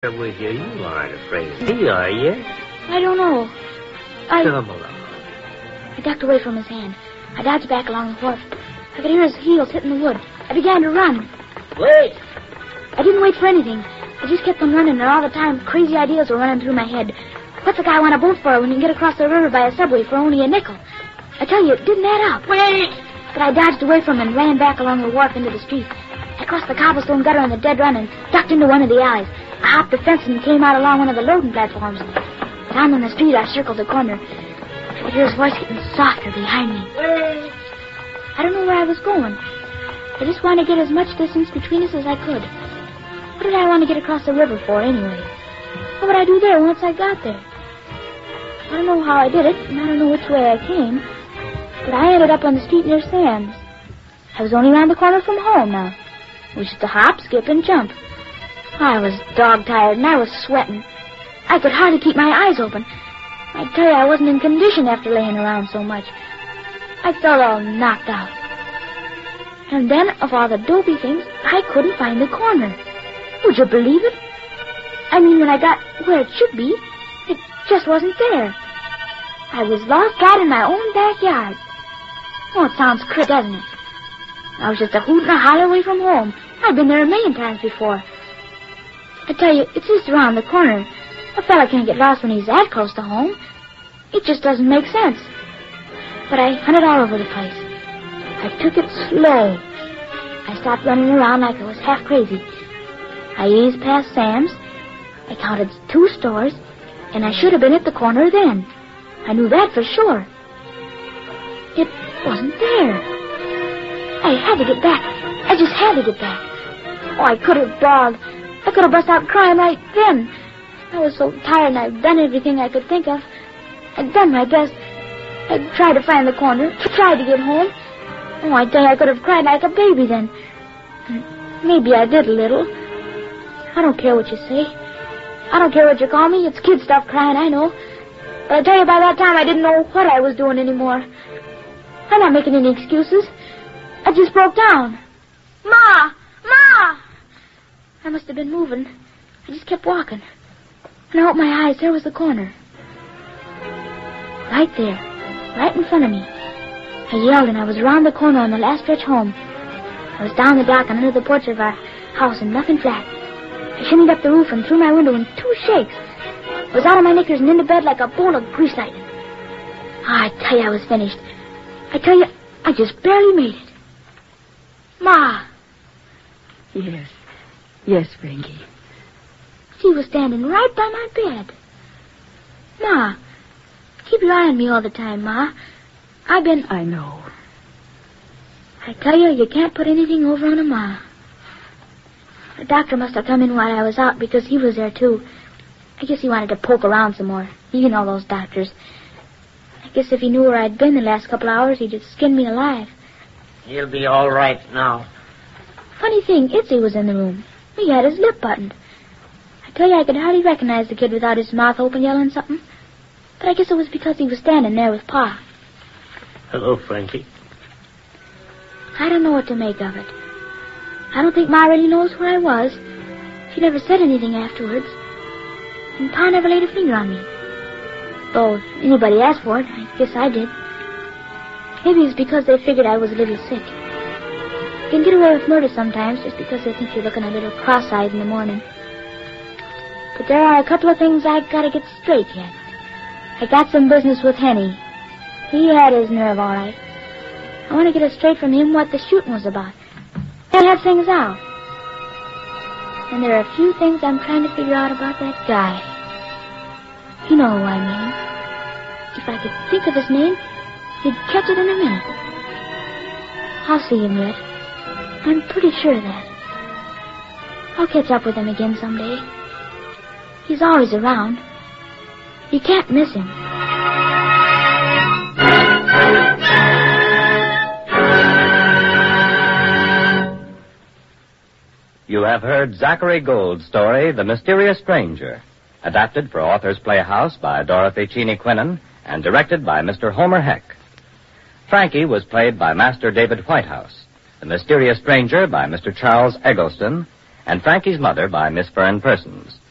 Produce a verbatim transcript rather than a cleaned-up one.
With you, you aren't afraid of me, are you? I don't know. I... Come along. I ducked away from his hand. I dodged back along the wharf. I could hear his heels hitting the wood. I began to run. Wait! I didn't wait for anything. I just kept on running, and all the time, crazy ideas were running through my head. What's a guy want a boat for when you can get across the river by a subway for only a nickel? I tell you, it didn't add up. Wait! But I dodged away from him and ran back along the wharf into the street. I crossed the cobblestone gutter on the dead run and ducked into one of the alleys. I hopped the fence and came out along one of the loading platforms. Down on the street, I circled the corner. I could hear his voice getting softer behind me. Wait! I don't know where I was going. I just wanted to get as much distance between us as I could. What did I want to get across the river for, anyway? What would I do there once I got there? I don't know how I did it, and I don't know which way I came, but I ended up on the street near Sam's. I was only around the corner from home now. It was just a hop, skip, and jump. I was dog-tired, and I was sweating. I could hardly keep my eyes open. I tell you, I wasn't in condition after laying around so much. I felt all knocked out. And then, of all the dopey things, I couldn't find the corner. Would you believe it? I mean, when I got where it should be, it just wasn't there. I was lost right in my own backyard. Oh, it sounds crit, doesn't it? I was just a hoot and a holler away from home. I'd been there a million times before. I tell you, it's just around the corner. A fella can't get lost when he's that close to home. It just doesn't make sense. But I hunted all over the place. I took it slow. I stopped running around like I was half crazy. I eased past Sam's. I counted two stores, and I should have been at the corner then. I knew that for sure. It wasn't there. I had to get back. I just had to get back. Oh, I could have bawled. I could have burst out crying right then. I was so tired, and I'd done everything I could think of. I'd done my best. I'd tried to find the corner, tried to get home. Oh, I tell you, I could have cried like a baby then. Maybe I did a little. I don't care what you say. I don't care what you call me. It's kid stuff crying, I know. But I tell you, by that time, I didn't know what I was doing anymore. I'm not making any excuses. I just broke down. Ma! Ma! I must have been moving. I just kept walking. And I opened my eyes. There was the corner. Right there. Right in front of me. I yelled, and I was around the corner on the last stretch home. I was down the dock and under the porch of our house in Nothing Flat. I shimmied up the roof and through my window in two shakes. I was out of my knickers and into bed like a bowl of grease lightning. Ah, I tell you, I was finished. I tell you, I just barely made it. Ma! Yes. Yes, Frankie. She was standing right by my bed. Ma, keep your eye on me all the time, Ma. I've been... I know. I tell you, you can't put anything over on a Ma. The doctor must have come in while I was out because he was there, too. I guess he wanted to poke around some more. You know those doctors. I guess if he knew where I'd been the last couple of hours, he'd just skin me alive. He'll be all right now. Funny thing, Itzy was in the room. He had his lip buttoned. I tell you, I could hardly recognize the kid without his mouth open yelling something. But I guess it was because he was standing there with Pa. Hello, Frankie. I don't know what to make of it. I don't think Ma really knows where I was. She never said anything afterwards. And Pa never laid a finger on me. Though anybody asked for it, I guess I did. Maybe it's because they figured I was a little sick. You can get away with murder sometimes just because they think you're looking a little cross-eyed in the morning. But there are a couple of things I've got to get straight yet. I got some business with Henny. He had his nerve all right. I want to get it straight from him what the shooting was about. And have things out. And there are a few things I'm trying to figure out about that guy. You know who I mean. If I could think of his name, you'd catch it in a minute. I'll see him yet. I'm pretty sure of that. I'll catch up with him again someday. He's always around. You can't miss him. You have heard Zachary Gould's story, The Mysterious Stranger, adapted for Authors Playhouse by Dorothy Cheney Quinnen and directed by Mister Homer Heck. Frankie was played by Master David Whitehouse, The Mysterious Stranger by Mister Charles Eggleston, and Frankie's mother by Miss Fern Persons.